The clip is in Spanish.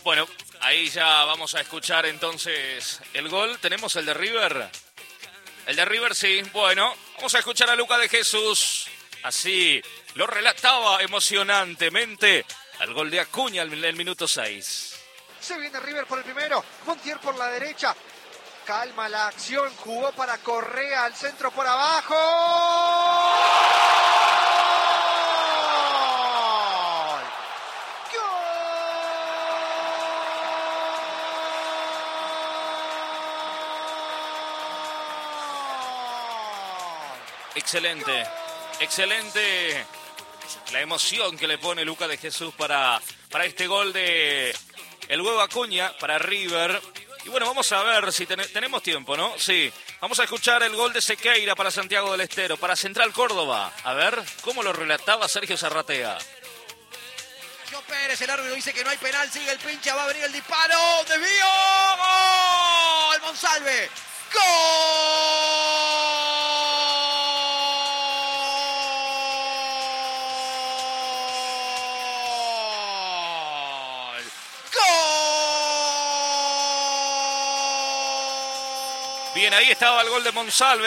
Bueno, ahí ya vamos a escuchar entonces el gol. ¿Tenemos el de River? El de River, sí. Bueno, vamos a escuchar a Lucas de Jesús. Así lo relataba emocionantemente al gol de Acuña en el minuto 6. Se viene River por el primero, Montiel por la derecha. Calma la acción, jugó para Correa al centro por abajo. Excelente, excelente la emoción que le pone Lucas de Jesús para este gol de el huevo Acuña para River. Y bueno, vamos a ver si tenemos tiempo, ¿no? Sí, vamos a escuchar el gol de Sequeira para Santiago del Estero, para Central Córdoba. A ver, ¿cómo lo relataba Sergio Zarratea? Pérez, el árbitro dice que no hay penal, sigue el pincha, va a venir el disparo, desvío, ¡gol! Monsalve, Bien, ahí estaba el gol de Monsalve.